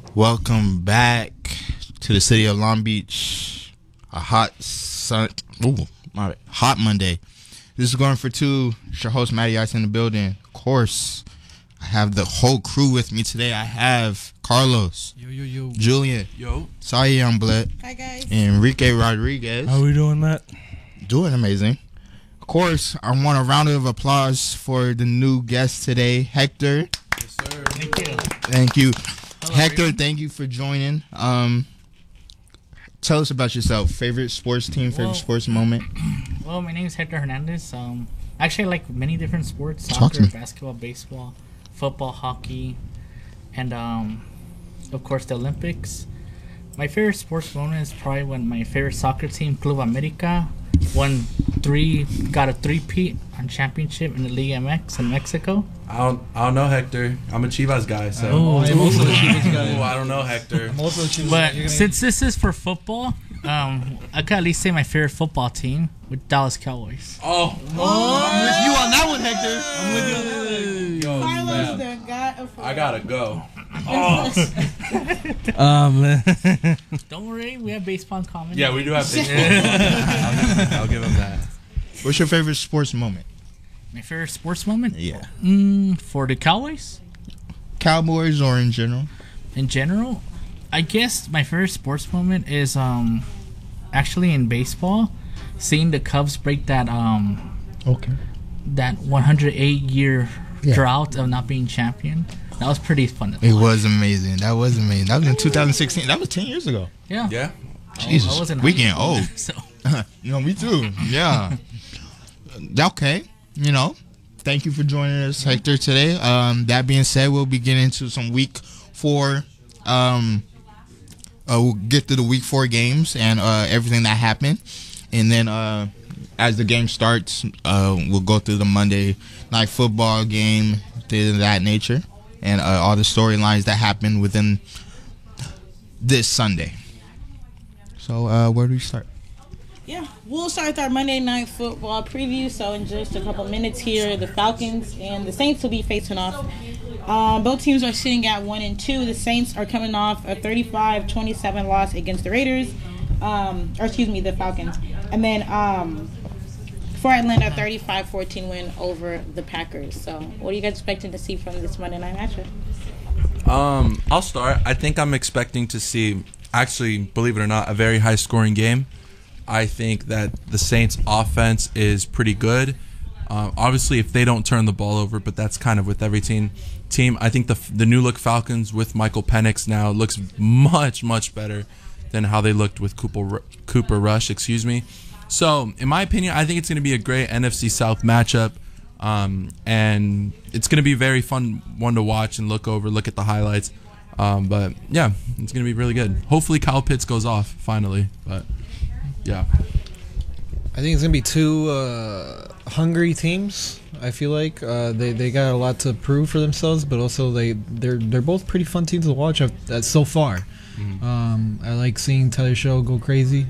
Welcome back to the city of Long Beach. A hot hot Monday. This is Going for Two. It's your host Matty Ice in the building. Of course, I have the whole crew with me today. I have Carlos, Julian, Saya Youngblood, hi guys, and Enrique Rodriguez. How we doing, Matt? Doing amazing. Of course, I want a round of applause for the new guest today, Hector. Yes, sir. Thank you. Hello, Hector, everyone. thank you for joining. Tell us about yourself. Favorite sports team, favorite sports moment. Well, my name is Hector Hernandez. Actually, I like many different sports: Talk to soccer, me. basketball, baseball, football, hockey, and of course the Olympics. My favorite sports moment is probably when my favorite soccer team, Club America, got a three-peat on championship in the Liga MX in Mexico. I don't know, Hector. I'm a Chivas guy, so. I'm also a Chivas guy. Ooh, I don't know, Hector. I'm also a Chivas But guy. since this is for football, I could at least say my favorite football team with Dallas Cowboys. Oh, I'm with you on that one, Hector. I'm with you on that one. yo, Carlos man. the god of I gotta go. Man. Don't worry, we have baseball in common. Yeah, we do have baseball. I'll give him that. What's your favorite sports moment? My favorite sports moment? Yeah. For the Cowboys Cowboys or in general? in general, I guess my favorite sports moment is actually in baseball, seeing the Cubs break that Okay. that 108-year Yeah. drought of not being champion. That was pretty fun. To It watch. was amazing. That was amazing. That was in 2016. That was 10 years ago. Yeah. Yeah. Jesus. I wasn't We high getting school, old. So No, me too. Yeah. Okay. Thank you for joining us, Hector, today. That being said, we'll be getting into some week 4. We'll get to the week 4 games and everything that happened. And then as the game starts, we'll go through the Monday night football game, things of that nature, and all the storylines that happened within this Sunday. So where do we start? Yeah, we'll start with our Monday Night Football preview. So in just a couple minutes here, the Falcons and the Saints will be facing off. Both teams are sitting at 1-2. The Saints are coming off a 35-27 loss against the Raiders. The Falcons. And then for Atlanta, 35-14 win over the Packers. So what are you guys expecting to see from this Monday night matchup? I'll start. I think I'm expecting to see, actually, believe it or not, a very high-scoring game. I think that the Saints' offense is pretty good. Obviously, if they don't turn the ball over, but that's kind of with every team. I think the new-look Falcons with Michael Penix now looks much, much better than how they looked with Cooper Rush. So, in my opinion, I think it's going to be a great NFC South matchup, and it's going to be a very fun one to watch and look at the highlights. But, yeah, it's going to be really good. Hopefully, Kyle Pitts goes off finally, but... yeah. I think it's gonna be two hungry teams. I feel like they got a lot to prove for themselves, but also they're both pretty fun teams to watch so far. Mm-hmm. I like seeing Tyler Show go crazy.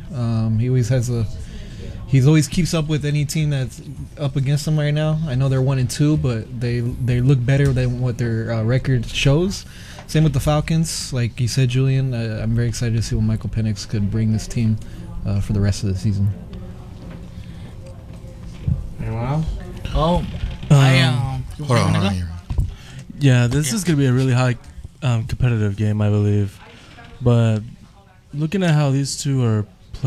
He always keeps up with any team that's up against him right now. I know they're 1-2, but they look better than what their record shows. Same with the Falcons, like you said, Julian. I'm very excited to see what Michael Penix could bring this team for the rest of the season. Anyone else? hold on. Yeah, this is going to be a really high competitive game, I believe. But looking at how these two are